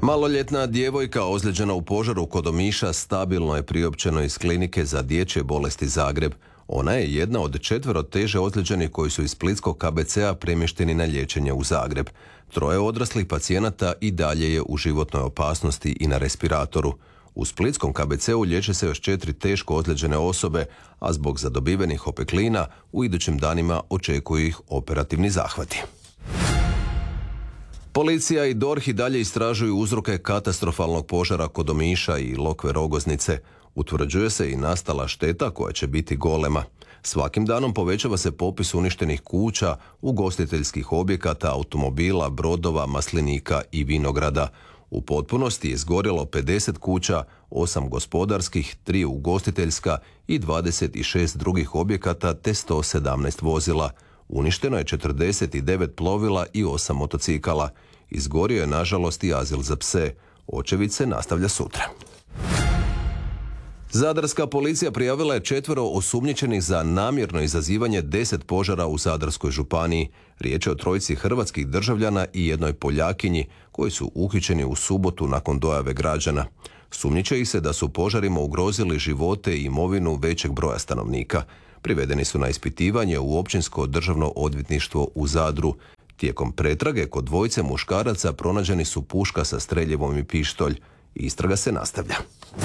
Maloljetna djevojka ozlijeđena u požaru kod Omiša stabilno je priopćeno iz klinike za dječje bolesti Zagreb. Ona je jedna od 4 teže ozlijeđenih koji su iz splitskog KBC-a premješteni na liječenje u Zagreb. 3 odraslih pacijenata i dalje je u životnoj opasnosti i na respiratoru. U splitskom KBC-u liječe se još 4 teško ozlijeđene osobe, a zbog zadobivenih opeklina u idućim danima očekuju ih operativni zahvati. Policija i DORH i dalje istražuju uzroke katastrofalnog požara kod Omiša i Lokve Rogoznice. Utvrđuje se i nastala šteta koja će biti golema. Svakim danom povećava se popis uništenih kuća, ugostiteljskih objekata, automobila, brodova, maslinika i vinograda. U potpunosti je izgorjelo 50 kuća, 8 gospodarskih, 3 ugostiteljska i 26 drugih objekata te 117 vozila. Uništeno je 49 plovila i 8 motocikala. Izgorio je nažalost i azil za pse. Očevid se nastavlja sutra. Zadarska policija prijavila je 4 osumnjičenih za namjerno izazivanje 10 požara u Zadarskoj županiji. Riječ je o 3 hrvatskih državljana i 1 Poljakinji koji su uhićeni u subotu nakon dojave građana. Sumnjiče ih se da su požarima ugrozili živote i imovinu većeg broja stanovnika. Privedeni su na ispitivanje u Općinsko državno odvjetništvo u Zadru. Tijekom pretrage kod 2 muškaraca pronađeni su puška sa streljivom i pištolj. Istraga se nastavlja.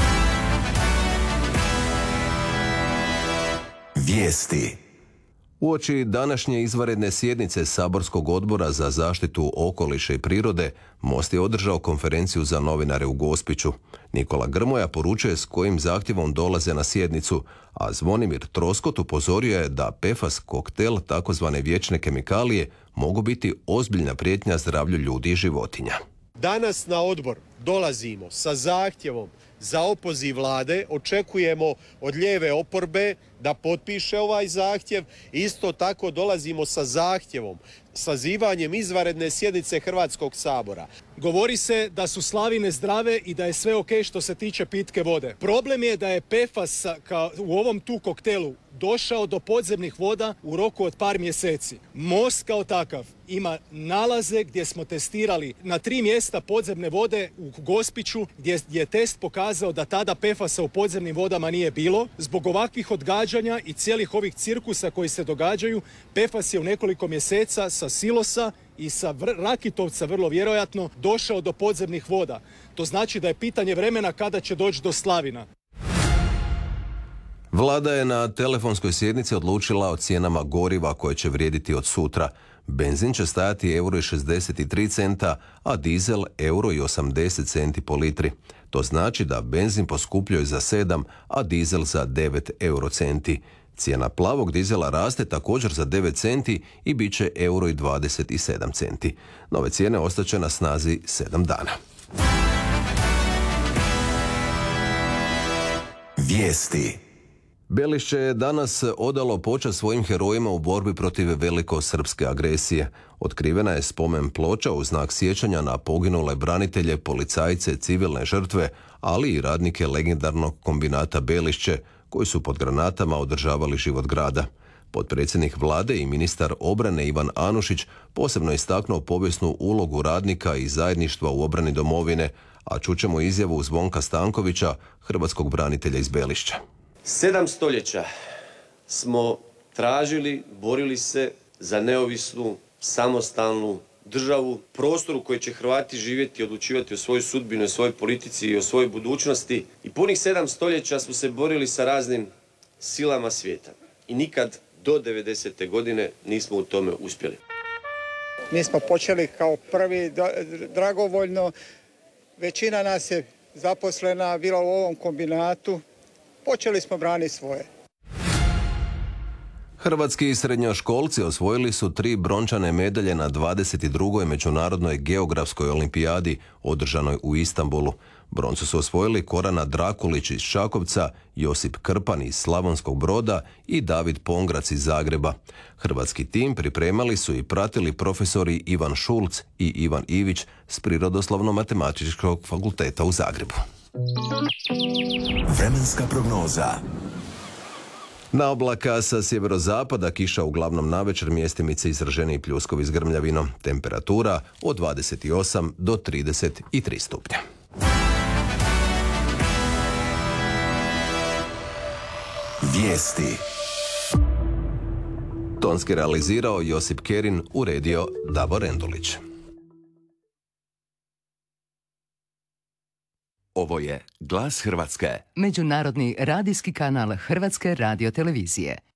Vijesti. Uoči današnje izvanredne sjednice Saborskog odbora za zaštitu okoliša i prirode, Most je održao konferenciju za novinare u Gospiću. Nikola Grmoja poručuje s kojim zahtjevom dolaze na sjednicu, a Zvonimir Troskot upozorio je da PFAS koktel, takozvane vječne kemikalije, mogu biti ozbiljna prijetnja zdravlju ljudi i životinja. Danas na odbor dolazimo sa zahtjevom za opoziv vlade, očekujemo od lijeve oporbe da potpiše ovaj zahtjev. Isto tako dolazimo sa zahtjevom, sazivanjem izvanredne sjednice Hrvatskog sabora. Govori se da su slavine zdrave i da je sve ok što se tiče pitke vode. Problem je da je PFAS u ovom tu koktelu došao do podzemnih voda u roku od par mjeseci. Most kao takav ima nalaze gdje smo testirali na 3 mjesta podzemne vode u Gospiću gdje je test pokazao da tada PFAS-a u podzemnim vodama nije bilo. Zbog ovakvih odgađanja i cijelih ovih cirkusa koji se događaju, PFAS je u nekoliko mjeseca sa silosa i sa Rakitovca vrlo vjerojatno došao do podzemnih voda. To znači da je pitanje vremena kada će doći do slavina. Vlada je na telefonskoj sjednici odlučila o cijenama goriva koje će vrijediti od sutra. Benzin će stajati €1,63, a dizel €1,80 po litri. To znači da benzin poskupljuje za 7, a dizel za 9 eurocenti. Cijena plavog dizela raste također za 9 centi i bit će €1,27. Nove cijene ostaće na snazi 7 dana. Vijesti. Belišće je danas odalo počast svojim herojima u borbi protiv velikosrpske agresije. Otkrivena je spomen ploča u znak sjećanja na poginule branitelje, policajce, civilne žrtve, ali i radnike legendarnog kombinata Belišće, koji su pod granatama održavali život grada. Potpredsjednik vlade i ministar obrane Ivan Anušić posebno istaknuo povijesnu ulogu radnika i zajedništva u obrani domovine, a čućemo izjavu Zvonka Stankovića, hrvatskog branitelja iz Belišća. 7 stoljeća smo tražili, borili se za neovisnu, samostalnu državu, prostor u kojoj će Hrvati živjeti i odlučivati o svojoj sudbini, o svojoj politici i o svojoj budućnosti. I punih 7 stoljeća smo se borili sa raznim silama svijeta. I nikad do 90. godine nismo u tome uspjeli. Mi smo počeli kao prvi dragovoljno. Većina nas je zaposlena bila u ovom kombinatu. Počeli smo braniti svoje. Hrvatski srednjoškolci osvojili su 3 brončane medalje na 22. Međunarodnoj geografskoj olimpijadi održanoj u Istanbulu. Broncu su osvojili Korana Drakulić iz Čakovca, Josip Krpan iz Slavonskog Broda i David Pongrac iz Zagreba. Hrvatski tim pripremali su i pratili profesori Ivan Šulc i Ivan Ivić s Prirodoslovno-matematičkog fakulteta u Zagrebu. Vremenska prognoza. Na oblaka sa sjeverozapada kiša uglavnom navečer, mjestimice izraženiji pljuskovi s grmljavinom. Temperatura od 28 do 33 stupnja. Vijesti. Tonski realizirao Josip Kerin, uredio Davor Endulić. Ovo je Glas Hrvatske. Međunarodni radijski kanal Hrvatske radiotelevizije.